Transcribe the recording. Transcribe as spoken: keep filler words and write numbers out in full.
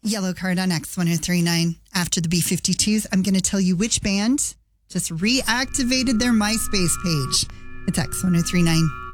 Yellow card on X one oh three nine. After the B fifty-twos, I'm going to tell you which band just reactivated their MySpace page. It's X one oh three nine.